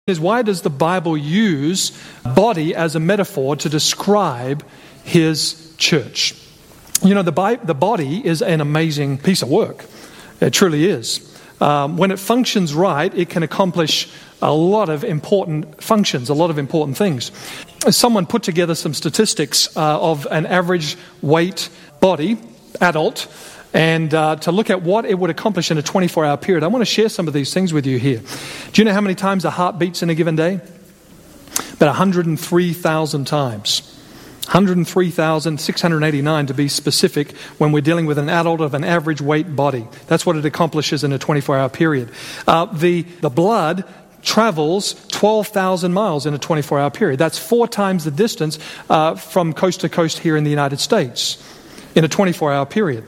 Is why does the Bible use body as a metaphor to describe his church? You know, the body is an amazing piece of work. It truly is. When it functions right, it can accomplish a lot of important functions, a lot of important things. Someone put together some statistics of an average weight body, adult, and to look at what it would accomplish in a 24-hour period. I want to share some of these things with you here. Do you know how many times a heart beats in a given day? About 103,000 times. 103,689 to be specific when we're dealing with an adult of an average weight body. That's what it accomplishes in a 24-hour period. The blood travels 12,000 miles in a 24-hour period. That's 4 times the distance from coast to coast here in the United States in a 24-hour period.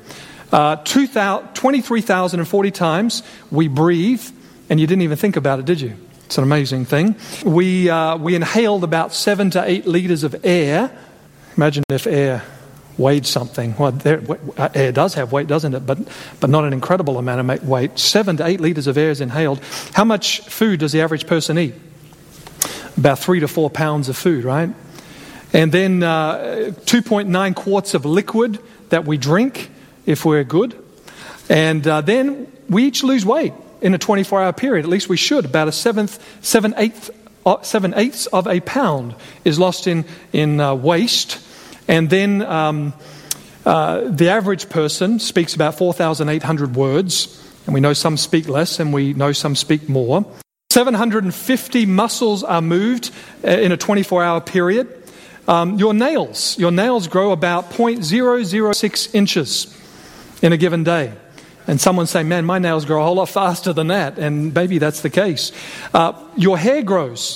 23,040 times we breathe, and you didn't even think about it, did you? It's an amazing thing. We inhaled about 7 to 8 liters of air. Imagine if air weighed something. Well, air does have weight, doesn't it? But not an incredible amount of weight. 7 to 8 liters of air is inhaled. How much food does the average person eat? About 3 to 4 pounds of food, right? And then 2.9 quarts of liquid that we drink, if we're good. And then we each lose weight in a 24-hour period. At least we should. About a 7/8 of a pound is lost in waste. And then the average person speaks about 4,800 words. And we know some speak less and we know some speak more. 750 muscles are moved in a 24-hour period. Your nails grow about 0.006 inches in a given day. And someone say, man, my nails grow a whole lot faster than that. And maybe that's the case. Your hair grows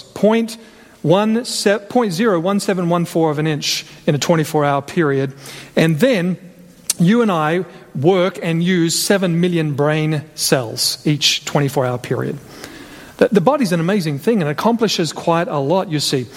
0.01714 of an inch in a 24-hour period. And then you and I work and use 7 million brain cells each 24-hour period. The body's an amazing thing and accomplishes quite a lot, you see.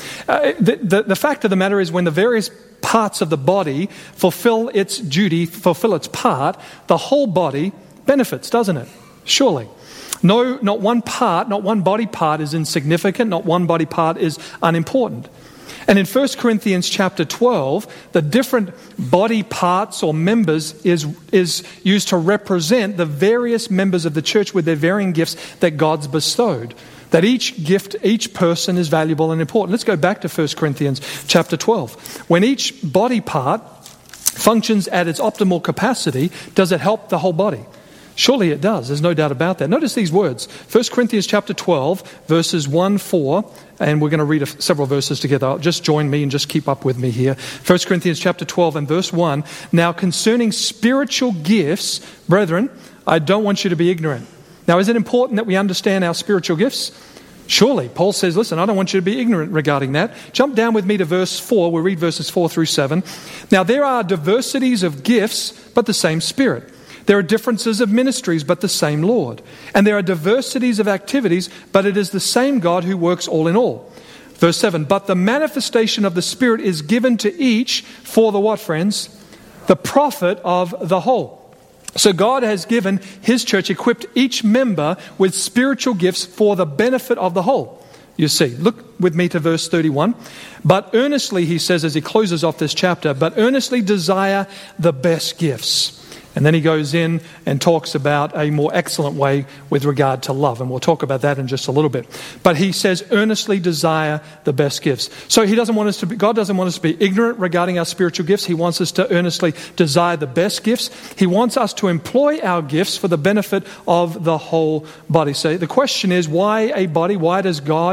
The fact of the matter is when the various parts of the body fulfill its duty, fulfill its part, the whole body benefits, doesn't it? Surely. No, not one part, not one body part is insignificant, not one body part is unimportant. And in 1 Corinthians chapter 12, the different body parts or members is used to represent the various members of the church with their varying gifts that God's bestowed. That each gift, each person is valuable and important. Let's go back to 1 Corinthians chapter 12. When each body part functions at its optimal capacity, does it help the whole body? Surely it does. There's no doubt about that. Notice these words. 1 Corinthians chapter 12, verses 1-4, and we're going to read several verses together. Just join me and just keep up with me here. 1 Corinthians chapter 12 and verse 1. Now concerning spiritual gifts, brethren, I don't want you to be ignorant. Now, is it important that we understand our spiritual gifts? Surely. Paul says, listen, I don't want you to be ignorant regarding that. Jump down with me to verse 4. We'll read verses 4-7. Now, there are diversities of gifts, but the same Spirit. There are differences of ministries, but the same Lord. And there are diversities of activities, but it is the same God who works all in all. Verse 7, but the manifestation of the Spirit is given to each for the what, friends? The profit of the whole. So God has given His church, equipped each member with spiritual gifts for the benefit of the whole. You see, look with me to verse 31. But earnestly, he says as he closes off this chapter, but earnestly desire the best gifts. And then he goes in and talks about a more excellent way with regard to love. And we'll talk about that in just a little bit. But he says, earnestly desire the best gifts. So God doesn't want us to be ignorant regarding our spiritual gifts. He wants us to earnestly desire the best gifts. He wants us to employ our gifts for the benefit of the whole body. So the question is, why a body? Why does God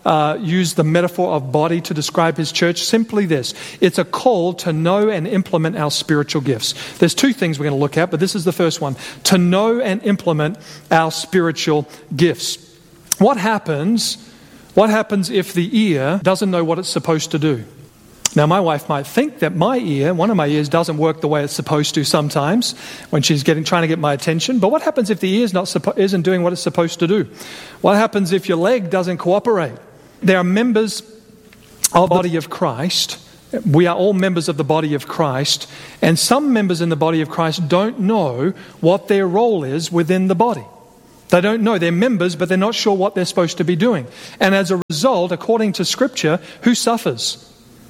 use the metaphor of body to describe His church? Simply this. It's a call to know and implement our spiritual gifts. There's 2 things we're going to look at, but this is the first one. To know and implement our spiritual gifts. What happens if the ear doesn't know what it's supposed to do? Now, my wife might think that one of my ears doesn't work the way it's supposed to sometimes when she's trying to get my attention. But what happens if the ear isn't doing what it's supposed to do? What happens if your leg doesn't cooperate? There are members of the body of Christ. We are all members of the body of Christ. And some members in the body of Christ don't know what their role is within the body. They don't know. They're members, but they're not sure what they're supposed to be doing. And as a result, according to Scripture, who suffers?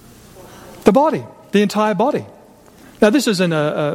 The body, the entire body. Now, this isn't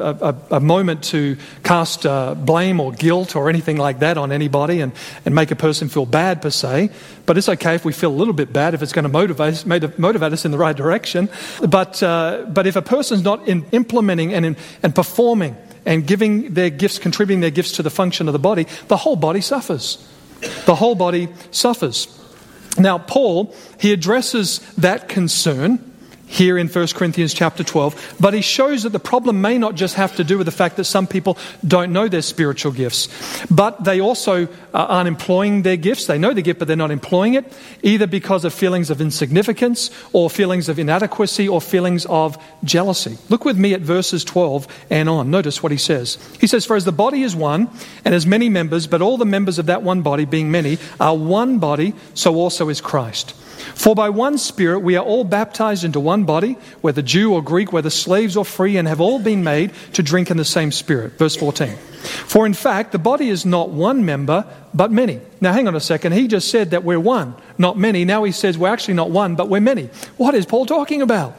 a moment to cast blame or guilt or anything like that on anybody and make a person feel bad per se. But it's okay if we feel a little bit bad if it's going to motivate us in the right direction. But if a person's not implementing and performing and giving their gifts, contributing their gifts to the function of the body, the whole body suffers. The whole body suffers. Now, Paul, he addresses that concern here in 1 Corinthians chapter 12, but he shows that the problem may not just have to do with the fact that some people don't know their spiritual gifts, but they also aren't employing their gifts. They know the gift, but they're not employing it, either because of feelings of insignificance or feelings of inadequacy or feelings of jealousy. Look with me at verses 12 and on. Notice what he says. He says, "For as the body is one and has many members, but all the members of that one body, being many, are one body, so also is Christ. For by one Spirit we are all baptized into one body, whether Jew or Greek, whether slaves or free, and have all been made to drink in the same Spirit." Verse 14. "For in fact, the body is not one member, but many." Now hang on a second. He just said that we're one, not many. Now he says we're actually not one, but we're many. What is Paul talking about?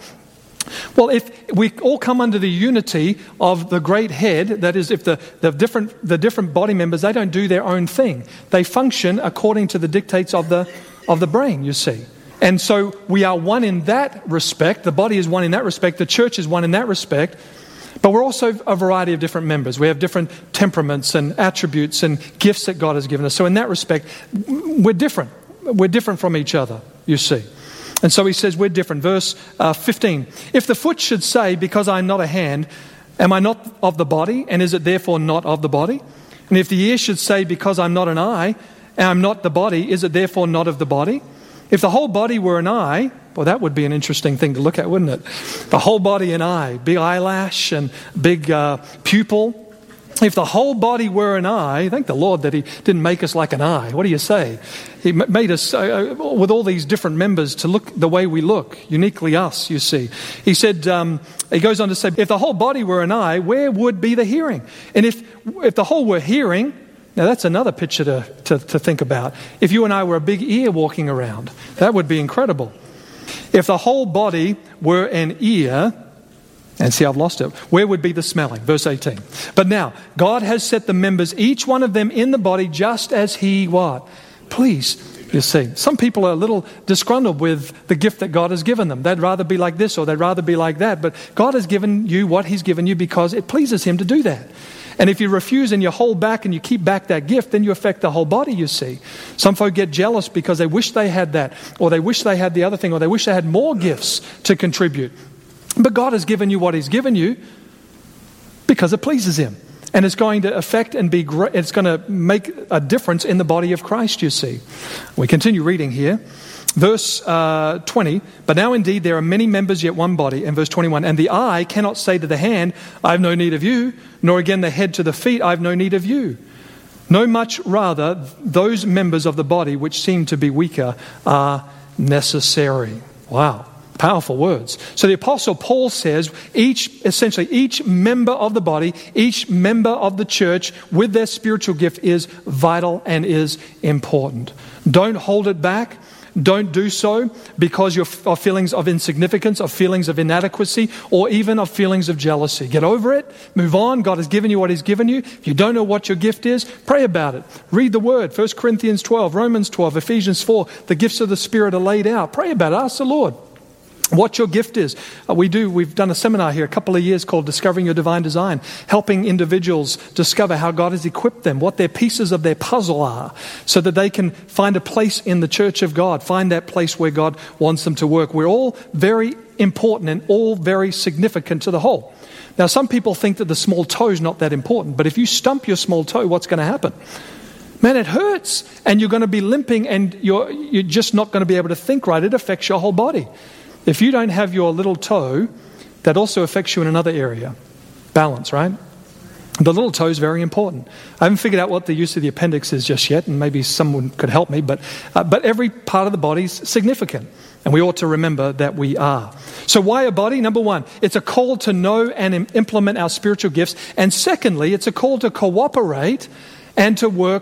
Well, if we all come under the unity of the great head, that is, if the different body members, they don't do their own thing. They function according to the dictates of the brain, you see. And so we are one in that respect. The body is one in that respect. The church is one in that respect. But we're also a variety of different members. We have different temperaments and attributes and gifts that God has given us. So in that respect, we're different. We're different from each other, you see. And so he says we're different. Verse 15. "If the foot should say, because I am not a hand, am I not of the body? And is it therefore not of the body? And if the ear should say, because I'm not an eye, and I'm not the body, is it therefore not of the body? If the whole body were an eye," well, that would be an interesting thing to look at, wouldn't it? The whole body an eye, big eyelash and big pupil. "If the whole body were an eye," thank the Lord that he didn't make us like an eye. What do you say? He made us with all these different members to look the way we look, uniquely us, you see. He said, he goes on to say, "If the whole body were an eye, where would be the hearing? And if the whole were hearing," now that's another picture to think about. If you and I were a big ear walking around, that would be incredible. "If the whole body were an ear," and see, I've lost it, "where would be the smelling?" Verse 18. "But now, God has set the members, each one of them in the body, just as he what? Please." You see, some people are a little disgruntled with the gift that God has given them. They'd rather be like this or they'd rather be like that. But God has given you what he's given you because it pleases him to do that. And if you refuse and you hold back and you keep back that gift, then you affect the whole body, you see. Some folk get jealous because they wish they had that, or they wish they had the other thing, or they wish they had more gifts to contribute. But God has given you what he's given you because it pleases him. And it's going to affect and be great. It's going to make a difference in the body of Christ, you see. We continue reading here. Verse 20, "But now indeed there are many members, yet one body." And verse 21, "And the eye cannot say to the hand, I have no need of you, nor again the head to the feet, I have no need of you. No, much rather, those members of the body which seem to be weaker are necessary." Wow. Powerful words. So the Apostle Paul says each member of the body, each member of the church with their spiritual gift is vital and is important. Don't hold it back. Don't do so because of feelings of insignificance, of feelings of inadequacy, or even of feelings of jealousy. Get over it. Move on. God has given you what he's given you. If you don't know what your gift is, pray about it. Read the Word. 1 Corinthians 12, Romans 12, Ephesians 4. The gifts of the Spirit are laid out. Pray about it. Ask the Lord what your gift is. We've done a seminar here a couple of years called Discovering Your Divine Design, helping individuals discover how God has equipped them, what their pieces of their puzzle are, so that they can find a place in the church of God, find that place where God wants them to work. We're all very important and all very significant to the whole. Now, some people think that the small toe is not that important, but if you stump your small toe, what's going to happen? Man, it hurts, and you're going to be limping, and you're just not going to be able to think right. It affects your whole body. If you don't have your little toe, that also affects you in another area. Balance, right? The little toe is very important. I haven't figured out what the use of the appendix is just yet, and maybe someone could help me, but every part of the body is significant, and we ought to remember that we are. So why a body? Number one, it's a call to know and implement our spiritual gifts, and secondly, it's a call to cooperate and to work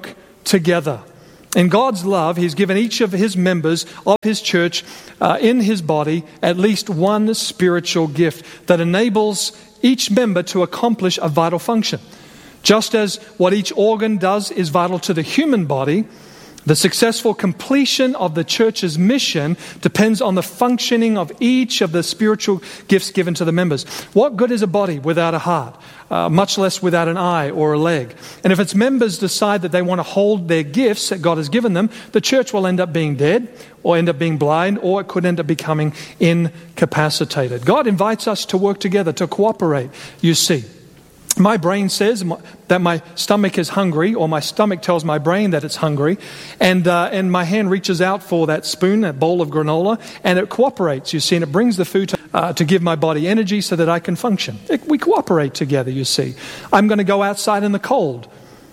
together. In God's love, He's given each of His members of His church in His body at least one spiritual gift that enables each member to accomplish a vital function. Just as what each organ does is vital to the human body, the successful completion of the church's mission depends on the functioning of each of the spiritual gifts given to the members. What good is a body without a heart, much less without an eye or a leg? And if its members decide that they want to hold their gifts that God has given them, the church will end up being dead, or end up being blind, or it could end up becoming incapacitated. God invites us to work together, to cooperate, you see. My brain says that my stomach is hungry, or my stomach tells my brain that it's hungry, and my hand reaches out for that spoon, that bowl of granola, and it cooperates, you see, and it brings the food to give my body energy so that I can function. We cooperate together, you see. I'm going to go outside in the cold.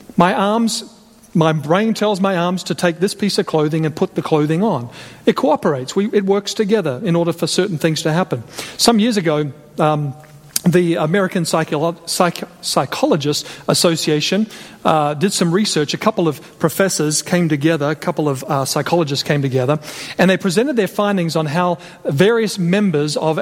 My brain tells my arms to take this piece of clothing and put the clothing on. It cooperates. It works together in order for certain things to happen. Some years ago, the American Psychologists Association did some research. A couple of professors came together, a couple of psychologists came together, and they presented their findings on how various members of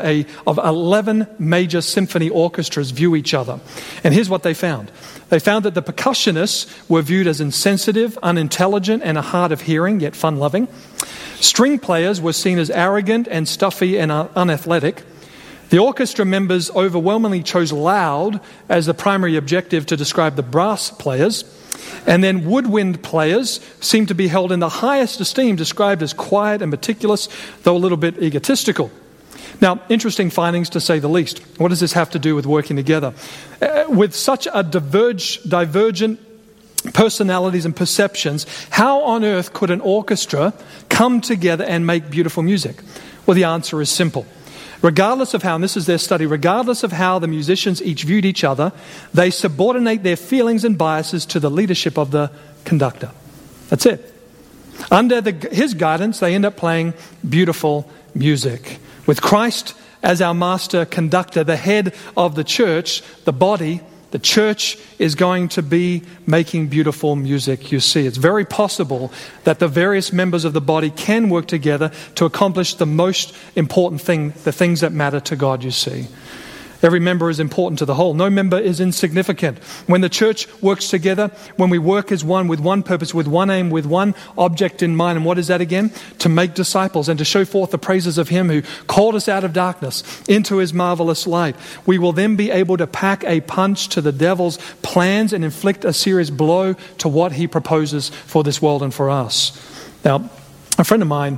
11 major symphony orchestras view each other. And here's what they found. They found that the percussionists were viewed as insensitive, unintelligent, and hard of hearing, yet fun-loving. String players were seen as arrogant and stuffy and unathletic. The orchestra members overwhelmingly chose loud as the primary objective to describe the brass players. And then woodwind players seemed to be held in the highest esteem, described as quiet and meticulous, though a little bit egotistical. Now, interesting findings to say the least. What does this have to do with working together? With such a divergent personalities and perceptions, how on earth could an orchestra come together and make beautiful music? Well, the answer is simple. Regardless of how, and this is their study, regardless of how the musicians each viewed each other, they subordinate their feelings and biases to the leadership of the conductor. That's it. Under his guidance, they end up playing beautiful music. With Christ as our master conductor, the head of the church, the body, the church is going to be making beautiful music, you see. It's very possible that the various members of the body can work together to accomplish the most important thing, the things that matter to God, you see. Every member is important to the whole. No member is insignificant. When the church works together, when we work as one with one purpose, with one aim, with one object in mind, and what is that again? To make disciples and to show forth the praises of Him who called us out of darkness into His marvelous light. We will then be able to pack a punch to the devil's plans and inflict a serious blow to what he proposes for this world and for us. Now, a friend of mine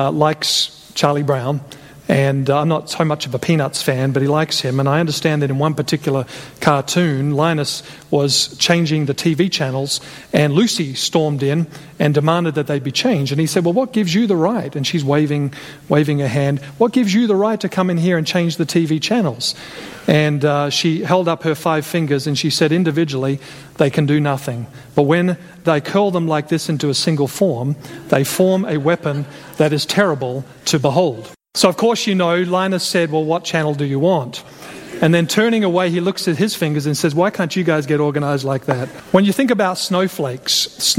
likes Charlie Brown. And I'm not so much of a Peanuts fan, but he likes him. And I understand that in one particular cartoon, Linus was changing the TV channels, and Lucy stormed in and demanded that they be changed. And he said, well, what gives you the right? And she's waving her hand. What gives you the right to come in here and change the TV channels? And she held up her 5 fingers and she said, individually, they can do nothing. But when they curl them like this into a single form, they form a weapon that is terrible to behold. So, of course, you know, Linus said, well, what channel do you want? And then turning away, he looks at his fingers and says, why can't you guys get organized like that? When you think about snowflakes,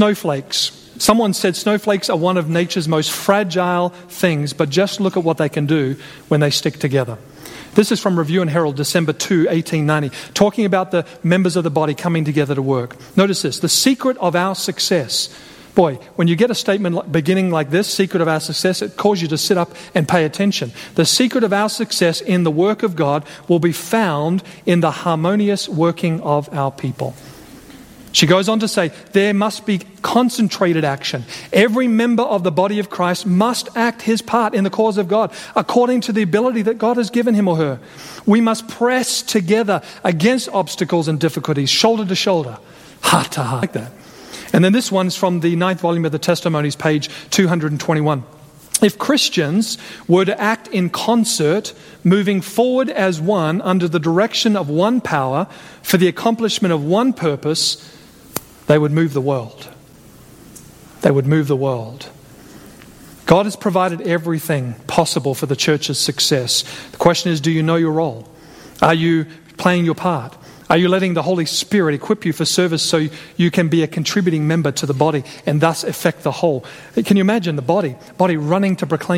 someone said snowflakes are one of nature's most fragile things, but just look at what they can do when they stick together. This is from Review and Herald, December 2, 1890, talking about the members of the body coming together to work. Notice this, the secret of our success. Boy, when you get a statement beginning like this, secret of our success, it calls you to sit up and pay attention. The secret of our success in the work of God will be found in the harmonious working of our people. She goes on to say, there must be concentrated action. Every member of the body of Christ must act his part in the cause of God, according to the ability that God has given him or her. We must press together against obstacles and difficulties, shoulder to shoulder, heart to heart, like that. And then this one's from the 9th volume of the Testimonies, page 221. If Christians were to act in concert, moving forward as one under the direction of one power for the accomplishment of one purpose, they would move the world. They would move the world. God has provided everything possible for the church's success. The question is, do you know your role? Are you playing your part? Are you letting the Holy Spirit equip you for service so you can be a contributing member to the body and thus affect the whole? Can you imagine the body running to proclaim